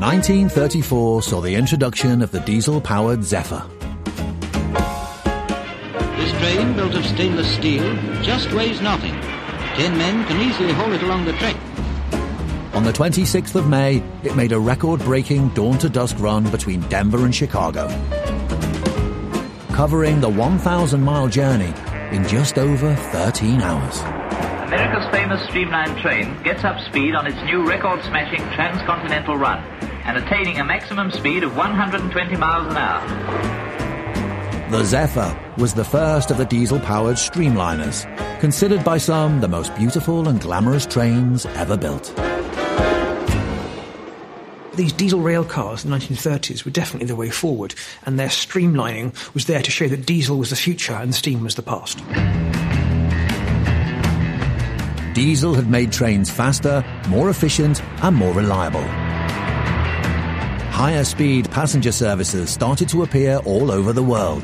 1934 saw the introduction of the diesel-powered Zephyr. This train, built of stainless steel, just weighs nothing. 10 men can easily haul it along the track. On the 26th of May, it made a record-breaking dawn-to-dusk run between Denver and Chicago, covering the 1,000-mile journey in just over 13 hours. America's famous streamlined train gets up speed on its new record-smashing transcontinental run and attaining a maximum speed of 120 miles an hour. The Zephyr was the first of the diesel-powered streamliners, considered by some the most beautiful and glamorous trains ever built. These diesel rail cars in the 1930s were definitely the way forward, and their streamlining was there to show that diesel was the future and steam was the past. Diesel had made trains faster, more efficient, and more reliable. Higher-speed passenger services started to appear all over the world.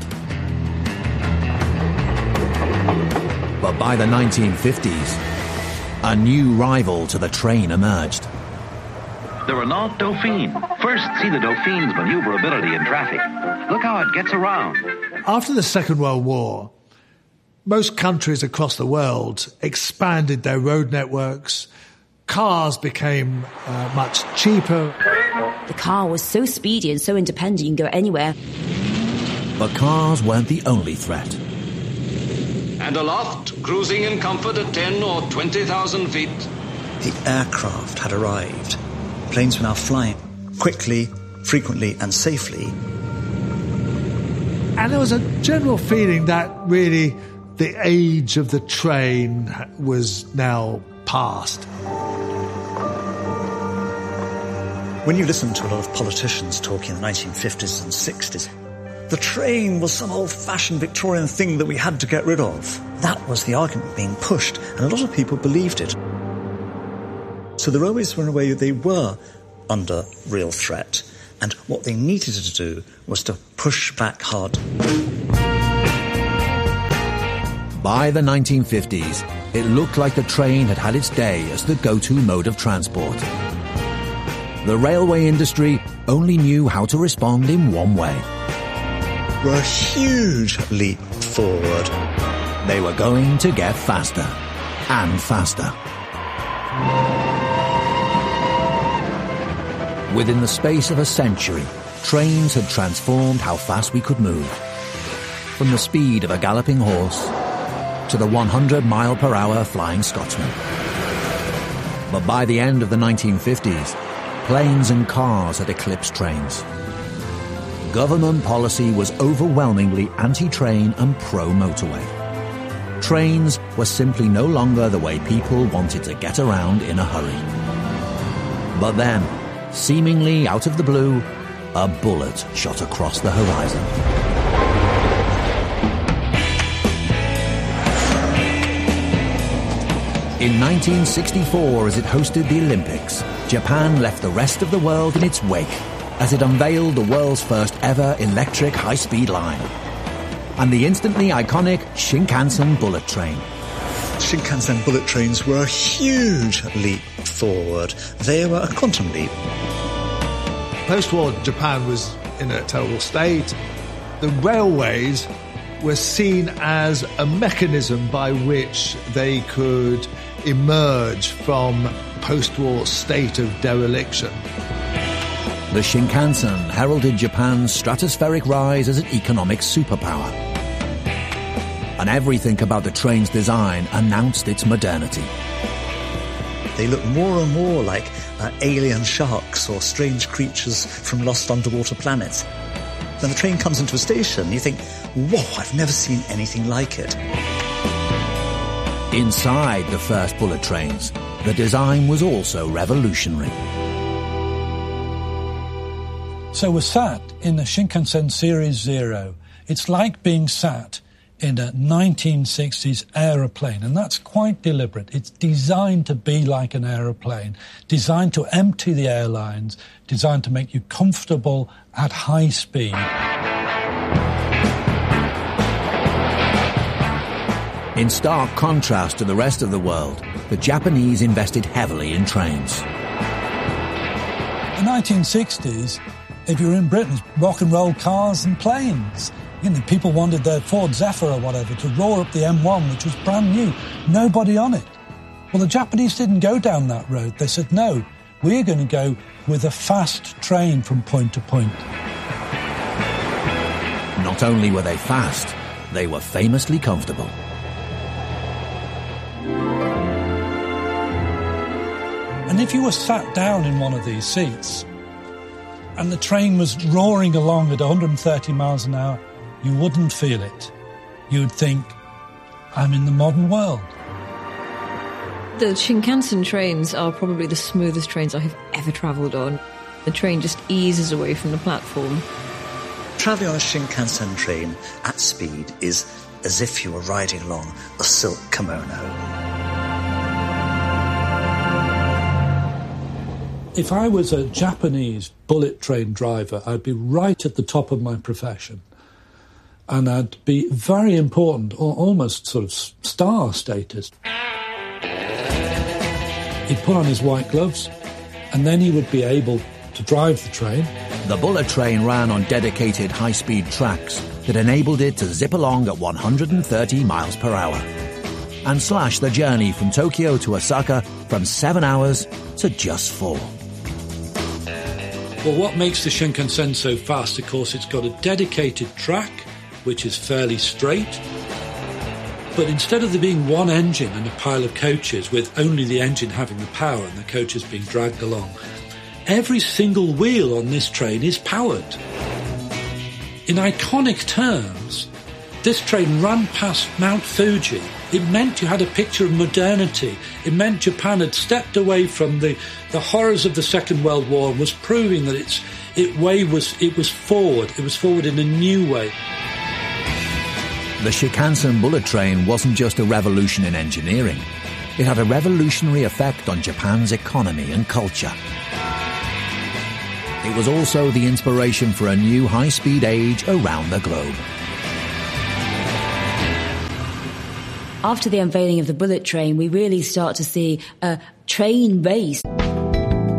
But by the 1950s, a new rival to the train emerged. The Renault Dauphine. First, see the Dauphine's maneuverability in traffic. Look how it gets around. After the Second World War, most countries across the world expanded their road networks. Cars became much cheaper. The car was so speedy and so independent, you can go anywhere. But cars weren't the only threat. And aloft, cruising in comfort at 10 or 20,000 feet. The aircraft had arrived. Planes were now flying quickly, frequently, and safely. And there was a general feeling that really the age of the train was now past. When you listen to a lot of politicians talking in the 1950s and 60s, the train was some old-fashioned Victorian thing that we had to get rid of. That was the argument being pushed, and a lot of people believed it. So the railways were, in a way, they were under real threat, and what they needed to do was to push back hard. By the 1950s, it looked like the train had had its day as the go-to mode of transport. The railway industry only knew how to respond in one way. Were a huge leap forward. They were going to get faster and faster. Within the space of a century, trains had transformed how fast we could move. From the speed of a galloping horse to the 100-mile-per-hour Flying Scotsman. But by the end of the 1950s, planes and cars had eclipsed trains. Government policy was overwhelmingly anti-train and pro-motorway. Trains were simply no longer the way people wanted to get around in a hurry. But then, seemingly out of the blue, a bullet shot across the horizon. In 1964, as it hosted the Olympics, Japan left the rest of the world in its wake as it unveiled the world's first ever electric high-speed line and the instantly iconic Shinkansen bullet train. Shinkansen bullet trains were a huge leap forward. They were a quantum leap. Post-war Japan was in a terrible state. The railways were seen as a mechanism by which they could emerge from post-war state of dereliction. The Shinkansen heralded Japan's stratospheric rise as an economic superpower. And everything about the train's design announced its modernity. They look more and more like alien sharks or strange creatures from lost underwater planets. When the train comes into a station, you think, whoa, I've never seen anything like it. Inside the first bullet trains, the design was also revolutionary. So we're sat in the Shinkansen Series 0. It's like being sat in a 1960s aeroplane, and that's quite deliberate. It's designed to be like an aeroplane, designed to empty the airlines, designed to make you comfortable at high speed. In stark contrast to the rest of the world, the Japanese invested heavily in trains. The 1960s, if you were in Britain, rock and roll cars and planes. You know, people wanted their Ford Zephyr or whatever to roar up the M1, which was brand new. Nobody on it. Well, the Japanese didn't go down that road. They said, no, we're going to go with a fast train from point to point. Not only were they fast, they were famously comfortable. And if you were sat down in one of these seats and the train was roaring along at 130 miles an hour, you wouldn't feel it. You would think, I'm in the modern world. The Shinkansen trains are probably the smoothest trains I have ever travelled on. The train just eases away from the platform. Travelling on a Shinkansen train at speed is as if you were riding along a silk kimono. If I was a Japanese bullet train driver, I'd be right at the top of my profession. And I'd be very important, or almost sort of star status. He'd put on his white gloves, and then he would be able to drive the train. The bullet train ran on dedicated high-speed tracks that enabled it to zip along at 130 miles per hour and slash the journey from Tokyo to Osaka from 7 hours to just 4. Well, what makes the Shinkansen so fast, of course, it's got a dedicated track, which is fairly straight. But instead of there being one engine and a pile of coaches with only the engine having the power and the coaches being dragged along, every single wheel on this train is powered. In iconic terms, this train ran past Mount Fuji. It meant you had a picture of modernity. It meant Japan had stepped away from the horrors of the Second World War and was proving that it was forward. It was forward in a new way. The Shinkansen bullet train wasn't just a revolution in engineering. It had a revolutionary effect on Japan's economy and culture. It was also the inspiration for a new high-speed age around the globe. After the unveiling of the bullet train, we really start to see a train race.